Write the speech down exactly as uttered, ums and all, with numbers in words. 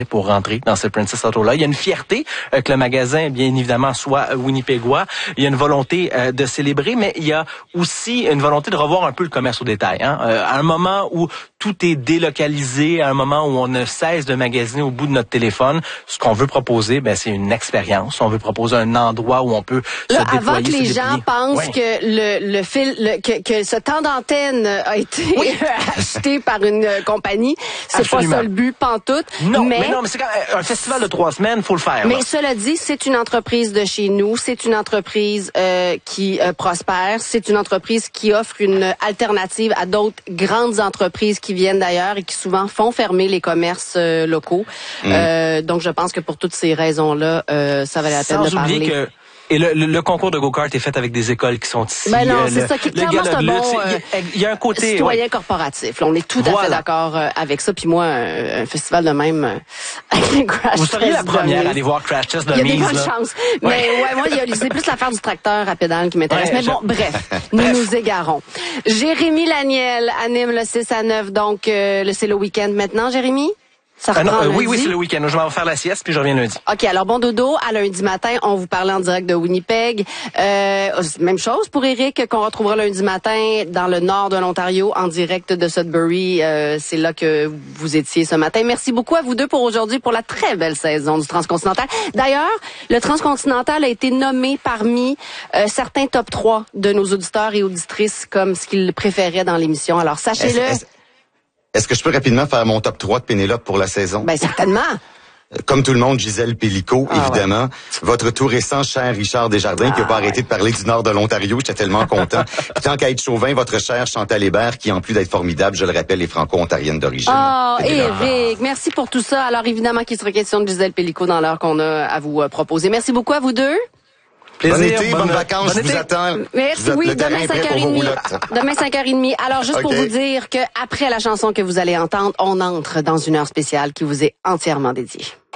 pour rentrer dans ce Princess Auto-là. Il y a une fierté euh, que le magasin, bien évidemment, soit euh, winnipégois. Il y a une volonté euh, de célébrer, mais il y a aussi une volonté de revoir un peu le commerce au détail. Hein. Euh, à un moment où tout est délocalisé, à un moment où on ne cesse de magasiner au bout de notre téléphone, ce qu'on veut proposer, ben c'est une expérience. On veut proposer un endroit où on peut là, se déployer. Avant que les gens pensent ouais. que le, le fil, le, que, que ce temps d'antenne a été oui. acheté par une compagnie, c'est Absolument. pas ça le but, pantoute. Non, mais, mais non, mais c'est quand même un festival de trois semaines, faut le faire. Mais là. cela dit, c'est une entreprise de chez nous, c'est une entreprise euh, qui euh, prospère, c'est une entreprise qui offre une alternative à d'autres grandes entreprises qui viennent d'ailleurs et qui souvent font fermer les commerces euh, locaux. Mmh. Euh, donc, je pense que pour toutes ces raisons-là, euh, ça valait la peine Sans de parler. Que Et le, le, le concours de go-kart est fait avec des écoles qui sont ici. Ben non, euh, c'est le, ça qui le clairement c'est un bon euh, il y a un côté citoyen ouais. corporatif. Là, on est tout à voilà. fait d'accord euh, avec ça. Puis moi, un, un festival de même euh, avec Crash Vous seriez la première Dummies. à aller voir Crash Test Il Dummies. y a des bonnes là. chances. Ouais. Mais ouais, moi, il y a, c'est plus l'affaire du tracteur à pédale qui m'intéresse. Ouais, Mais bon, je... bref, nous nous égarons. Jérémy Laniel anime le six à neuf, donc euh, le c'est le week-end maintenant, Jérémy? Ça ah non, euh, oui, lundi. oui, c'est le week-end. Je vais faire la sieste, puis je reviens lundi. OK, alors bon dodo, à lundi matin, on vous parlait en direct de Winnipeg. Euh, même chose pour Éric, qu'on retrouvera lundi matin dans le nord de l'Ontario, en direct de Sudbury. Euh, c'est là que vous étiez ce matin. Merci beaucoup à vous deux pour aujourd'hui, pour la très belle saison du Transcontinental. D'ailleurs, le Transcontinental a été nommé parmi euh, certains top trois de nos auditeurs et auditrices comme ce qu'ils préféraient dans l'émission. Alors, sachez-le... Est-ce, est-ce, est-ce que je peux rapidement faire mon top trois de Pénélope pour la saison? Ben certainement. Comme tout le monde, Gisèle Pellicot, ah, évidemment. Ouais. Votre tout récent, cher Richard Desjardins, ah, qui n'a pas ouais. arrêté de parler du nord de l'Ontario. J'étais tellement content. Puis tant qu'à être chauvin, votre chère Chantal Hébert, qui en plus d'être formidable, je le rappelle, est franco-ontarienne d'origine. Oh, Éric, merci pour tout ça. Alors évidemment qu'il sera question de Gisèle Pellicot dans l'heure qu'on a à vous euh, proposer. Merci beaucoup à vous deux. Plaisir, bon été, bonnes bonne, vacances, bonne je été. vous attends. Merci, vous oui, le demain cinq heures trente. Demain cinq heures trente. Alors, juste okay. pour vous dire que après la chanson que vous allez entendre, on entre dans une heure spéciale qui vous est entièrement dédiée.